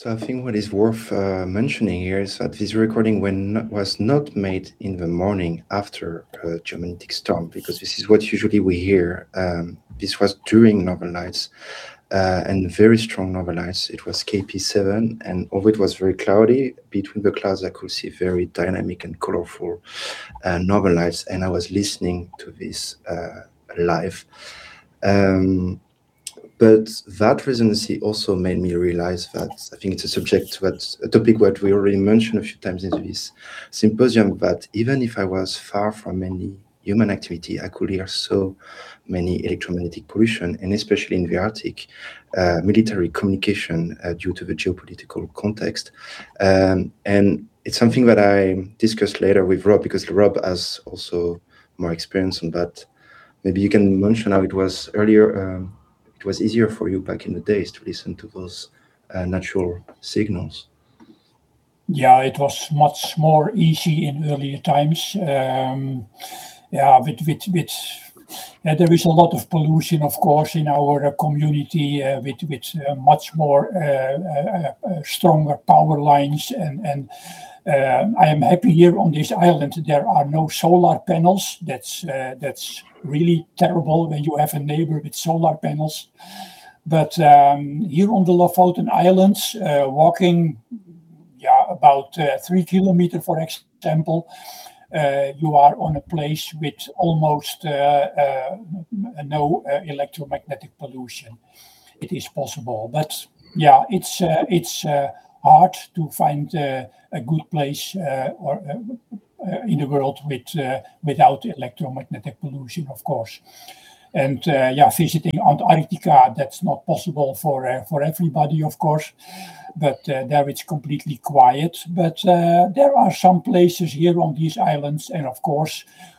So I think what is worth mentioning here is that this recording was not made in the morning after a geomagnetic storm, because this is what usually we hear. This was during Northern Lights, and very strong Northern Lights. It was KP7, and although it was very cloudy, between the clouds I could see very dynamic and colorful Northern Lights, and I was listening to this live. But that residency also made me realize that I think it's a topic that we already mentioned a few times in this symposium, that even if I was far from any human activity, I could hear so many electromagnetic pollution, and especially in the Arctic, military communication due to the geopolitical context. And it's something that I discussed later with Rob, because Rob has also more experience on that. Maybe you can mention how it was earlier. It was easier for you back in the days to listen to those natural signals. Yeah, it was much more easy in earlier times. There is a lot of pollution, of course, in our community with much more stronger power lines, and I am happy here on this island there are no solar panels. That's really terrible when you have a neighbor with solar panels. But here on the Lofoten Islands, walking about 3 kilometers, for example, you are on a place with almost no electromagnetic pollution. It is possible, but yeah, it's hard to find a good place in the world without electromagnetic pollution, of course. And visiting Antarctica, that's not possible for everybody, of course. But there it's completely quiet. But there are some places here on these islands, and of course,